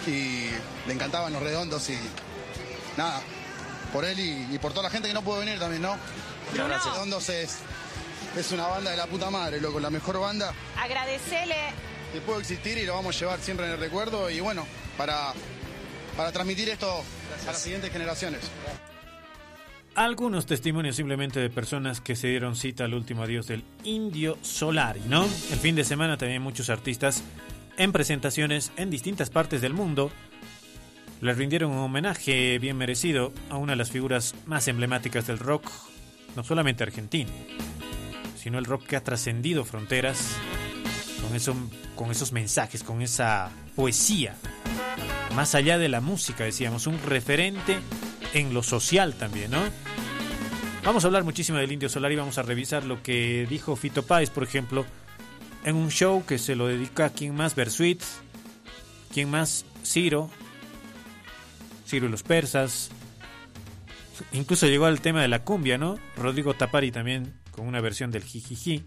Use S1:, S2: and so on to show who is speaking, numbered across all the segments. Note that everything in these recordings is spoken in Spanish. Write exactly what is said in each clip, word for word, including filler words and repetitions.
S1: y le encantaban Los Redondos y nada, por él y, y por toda la gente que no pudo venir también, ¿no?
S2: Bruno.
S1: Los Redondos es, es una banda de la puta madre, loco, la mejor banda
S2: Agradecele.
S1: que pudo existir y lo vamos a llevar siempre en el recuerdo y bueno, para, para transmitir esto a las siguientes generaciones.
S3: Algunos testimonios simplemente de personas que se dieron cita al último adiós del Indio Solari, ¿no? El fin de semana también muchos artistas en presentaciones en distintas partes del mundo le rindieron un homenaje bien merecido a una de las figuras más emblemáticas del rock, no solamente argentino, sino el rock que ha trascendido fronteras con, eso, con esos mensajes, con esa poesía, más allá de la música, decíamos, un referente en lo social también, ¿no? Vamos a hablar muchísimo del Indio Solari, vamos a revisar lo que dijo Fito Páez, por ejemplo, en un show que se lo dedica a quien más, Bersuit, quien más, Ciro, Ciro y los Persas, incluso llegó al tema de la cumbia, ¿no? Rodrigo Tapari también con una versión del Jijiji,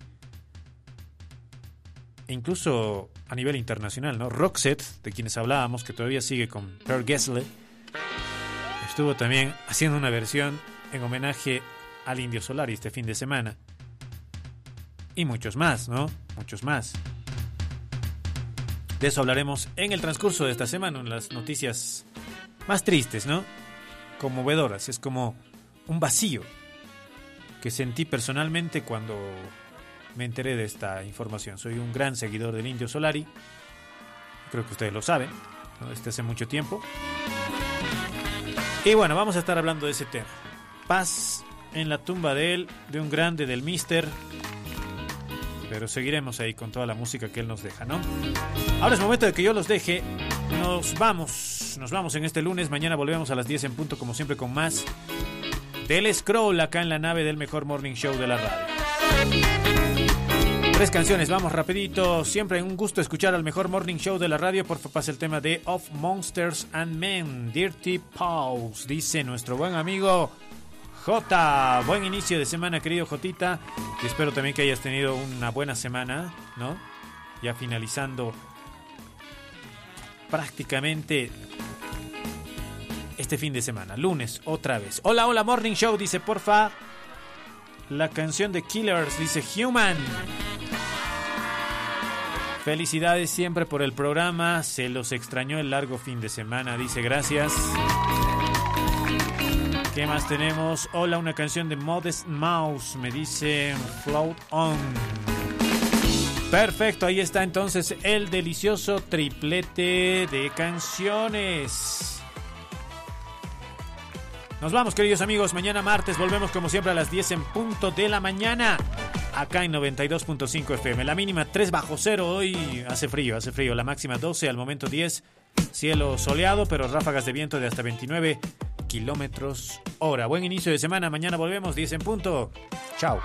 S3: e incluso a nivel internacional, ¿no? Roxette, de quienes hablábamos, que todavía sigue con Per Gessle, estuvo también haciendo una versión en homenaje al Indio Solari este fin de semana. Y muchos más, ¿no? Muchos más. De eso hablaremos en el transcurso de esta semana, en las noticias más tristes, ¿no? Conmovedoras. Es como un vacío que sentí personalmente cuando me enteré de esta información. Soy un gran seguidor del Indio Solari. Creo que ustedes lo saben, ¿no? Desde hace mucho tiempo. Y bueno, vamos a estar hablando de ese tema. Paz en la tumba de él, de un grande, del Mister. Pero seguiremos ahí con toda la música que él nos deja, ¿no? Ahora es momento de que yo los deje. Nos vamos, nos vamos en este lunes. Mañana volvemos a las diez en punto, como siempre, con más del Scroll acá en la nave del mejor morning show de la radio. Tres canciones, vamos rapidito. Siempre un gusto escuchar al mejor morning show de la radio. Por favor, pasa el tema de Of Monsters and Men, Dirty Paws, dice nuestro buen amigo Jota. Buen inicio de semana, querido Jotita. Y espero también que hayas tenido una buena semana, ¿no? Ya finalizando prácticamente este fin de semana. Lunes, otra vez. Hola, hola, morning show, dice porfa. La canción de Killers, dice Human. Felicidades siempre por el programa. Se los extrañó el largo fin de semana, dice gracias. ¿Qué más tenemos? Hola, una canción de Modest Mouse, me dice Float On. Perfecto, ahí está entonces el delicioso triplete de canciones. Nos vamos, queridos amigos. Mañana martes volvemos como siempre a las diez en punto de la mañana. Acá en noventa y dos punto cinco F M. La mínima tres bajo cero. Hoy hace frío, hace frío. La máxima doce, al momento diez. Cielo soleado, pero ráfagas de viento de hasta veintinueve kilómetros hora. Buen inicio de semana. Mañana volvemos, diez en punto. Chao.